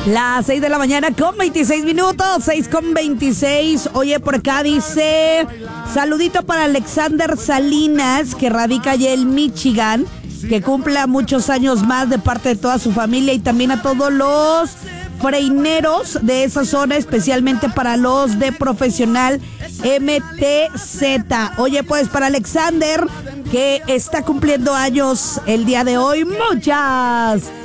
Las 6 de la mañana con 26 minutos, 6 con 26. Oye, por acá dice, saludito para Alexander Salinas, que radica allá en Michigan, que cumpla muchos años más de parte de toda su familia y también a todos los freineros de esa zona, especialmente para los de Profesional MTZ. Oye, pues para Alexander, que está cumpliendo años el día de hoy, muchas